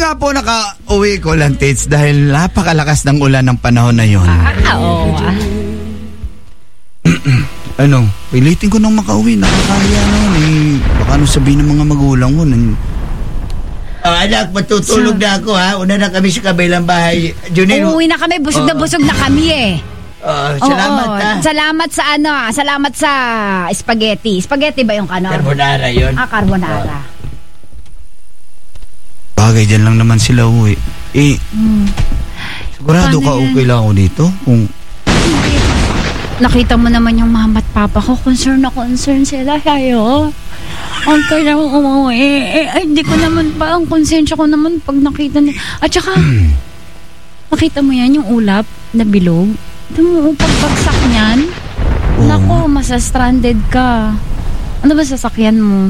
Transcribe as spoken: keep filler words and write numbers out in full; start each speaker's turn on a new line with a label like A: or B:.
A: nga po naka-uwi ko lang, Tits, dahil napakalakas ng ulan ng panahon na yon.
B: Ah, oo. Ah.
A: Ano, pilitin ko nang makauwi. Nakakaya naman eh. Baka ano sabihin ng mga magulang mo. Nan...
C: Oh, anak, matutulog so, na ako ha. Una na kami sa kabilang bahay. Junel,
B: uuwi na kami. Busog oh. na busog na kami eh.
C: Oh, salamat
B: oh, oh.
C: ha.
B: Salamat sa ano, salamat sa spaghetti. Spaghetti ba yung ano?
C: Carbonara yun.
B: Ah, carbonara. Oh.
A: Bagay, dyan lang naman sila uwi. Eh, hmm. sigurado ka okay lang ako dito? Kung...
B: Nakita mo naman yung mama at papa ko. Concern na concern sila sa'yo. Ang kailangan umuwi. Eh, ay, di ko naman pa. Ang konsensya ko naman pag nakita nila. At saka, nakita mo yan, yung ulap na bilog. Ito mo, pagbagsak niyan. Oh. Naku, masa-stranded ka. Ano ba sasakyan mo?